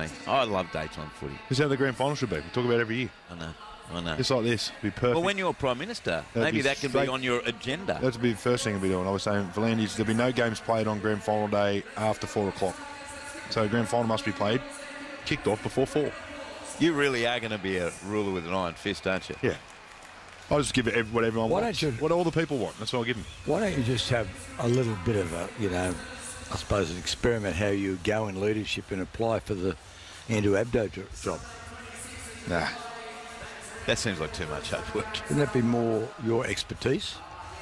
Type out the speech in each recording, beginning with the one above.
I love daytime footy. This is how the grand final should be. We talk about it every year. I know. Just like this. It'd be perfect. Well, when you're Prime Minister, maybe that can be on your agenda. That would be the first thing I'd be doing. I was saying, V'landys, there'll be no games played on grand final day after 4 o'clock. So grand final must be played, kicked off before 4. You really are going to be a ruler with an iron fist, aren't you? Yeah. I'll just give it what everyone Why wants. don't you- What all the people want. That's what I'll give them. Why don't you just have a little bit of a, I suppose, an experiment how you go in leadership and apply for the Andrew Abdo job? Nah. That seems like too much hard work. Wouldn't that be more your expertise?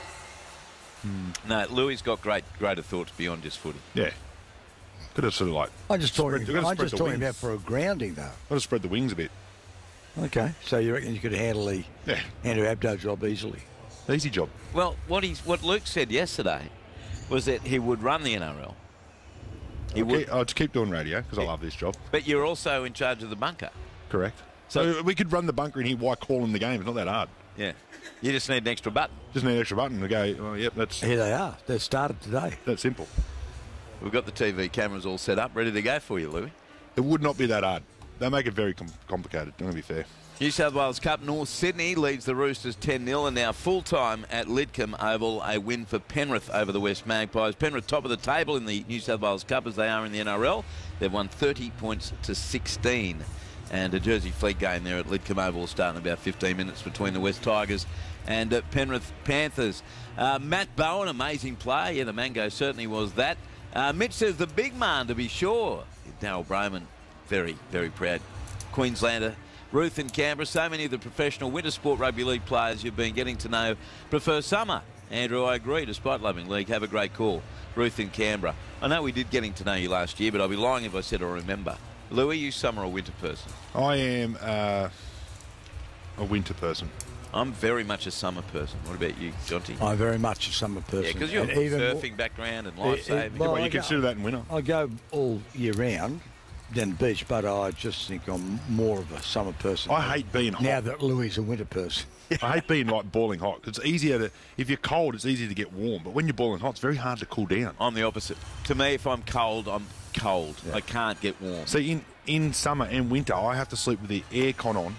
No, Louis got greater thoughts beyond just footy. Yeah. Could have sort of like... I'm just talking You've got to spread the about wings. for a grounding, though. Got to spread the wings a bit. Okay, so you reckon you could handle the Yeah. Andrew Abdo job easily? Easy job. Well, what Luke said yesterday was that he would run the NRL. He would, I'll just keep doing radio because I love this job. but you're also in charge of the bunker. Correct. So we could run the bunker in here while calling the game. It's not that hard. Yeah. You just need an extra button. Just need an extra button to go, oh, yep, that's Here they are. They've started today. that simple. We've got the TV cameras all set up, ready to go for you, Louis. It would not be that hard. They make it very complicated. Don't be fair. New South Wales Cup, North Sydney leads the Roosters 10-0 and now full-time at Lidcombe Oval, a win for Penrith over the West Magpies. Penrith top of the table in the New South Wales Cup as they are in the NRL. They've won 30 points to 16. And a Jersey Fleet game there at Lidcombe Oval starting about 15 minutes between the West Tigers and Penrith Panthers. Matt Bowen, amazing play. Yeah, the Mango certainly was that. Mitch says the big man, to be sure. Darryl Broman, very, very proud Queenslander. Ruth in Canberra, so many of the professional winter sport rugby league players you've been getting to know prefer summer. Andrew, I agree, despite loving league. Have a great call. Ruth in Canberra. I know we did getting to know you last year, but I'll be lying if I said I remember. Louis, you summer or winter person? I am a winter person. I'm very much a summer person. What about you, Jonty? I'm very much a summer person. Yeah, because you're And even surfing background and life saving. well, Well, I you go- consider that in winter. I go all year round down the beach, but I just think I'm more of a summer person. I hate being hot. Now that Louis is a winter person. I hate being like boiling hot. It's easier to, if you're cold, it's easier to get warm. But when you're boiling hot, it's very hard to cool down. I'm the opposite. To me, if I'm cold, I'm cold. Yeah. I can't get warm. See, in summer and winter, I have to sleep with the air con on.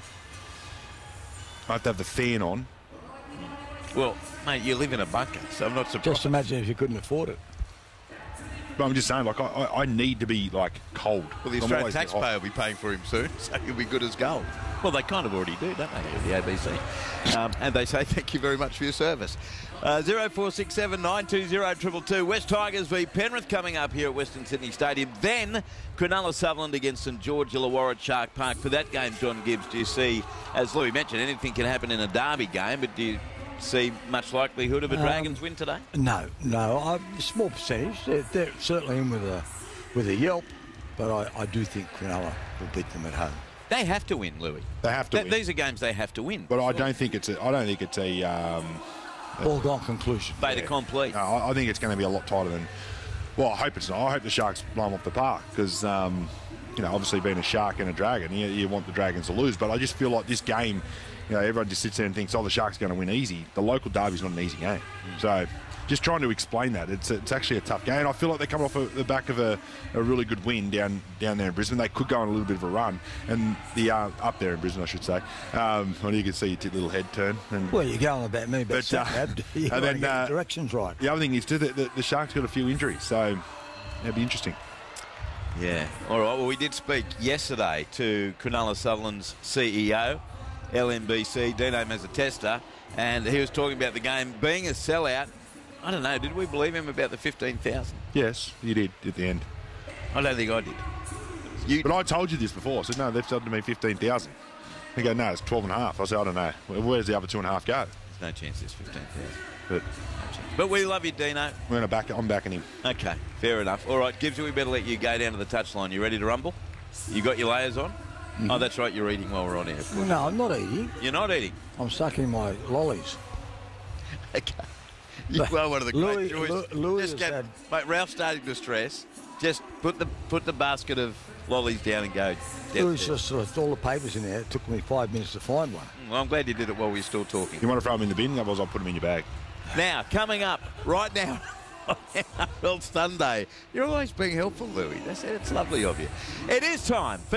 I have to have the fan on. Well, mate, you live in a bunker, so I'm not surprised. Just imagine if you couldn't afford it. But I'm just saying, like, I need to be, like, cold. Well, the I'm Australian always get hot. taxpayer will be paying for him soon, so he'll be good as gold. Well, they kind of already do, don't they, at the ABC? And they say thank you very much for your service. 0467 920 222. West Tigers v Penrith coming up here at Western Sydney Stadium. Then Cronulla Sutherland against St George Illawarra at Shark Park. For that game, John Gibbs, do you see, as Louis mentioned, anything can happen in a derby game, but do you see much likelihood of a Dragons win today? No. Small percentage. They're certainly in with a yelp, but I do think Cronulla will beat them at home. They have to win, Louis. They have to win. These are games they have to win. But I don't think it's a Foregone conclusion. Fait accompli. I think it's going to be a lot tighter than... Well, I hope it's not. I hope the Sharks blow them off the park because, obviously being a Shark and a Dragon, you want the Dragons to lose. But I just feel like this game, everyone just sits there and thinks, the Sharks are going to win easy. The local derby's not an easy game. So just trying to explain that. It's actually a tough game. I feel like they're coming off the back of a really good win down there in Brisbane. They could go on a little bit of a run. And up there in Brisbane, I should say. Well, you can see your little head turn. And, Well, you're going about me, but you and then, get the directions right. The other thing is, too, the Sharks got a few injuries. So it'll be interesting. Yeah. All right. Well, we did speak yesterday to Cronulla Sutherland's CEO, LNBC, Dino Mazzatesta, and he was talking about the game being a sellout. I don't know, did we believe him about the 15,000? Yes, you did at the end. I don't think I did. But I told you this before. I said, no, they've said to me 15,000. They go, no, it's 12.5. I said, I don't know. Where's the other 2.5 go? There's no chance there's 15,000. But No chance. But we love you, Dino. I'm backing him. Okay, fair enough. All right, Gibbs, we better let you go down to the touchline. You ready to rumble? You got your layers on? Mm-hmm. Oh, that's right, you're eating while we're on air. No, I'm not eating. You're not eating? I'm sucking my lollies. Okay. You are one of the great Louis- joys. Louis Just has get, had- mate, Ralph's starting to stress. Just put the basket of lollies down and go. Louis just left all the papers in there. It took me 5 minutes to find one. Well, I'm glad you did it while we were still talking. You want to throw them in the bin? Otherwise, I'll put them in your bag. Now, coming up right now on NRL Sunday. You're always being helpful, Louis. It's lovely of you. It is time.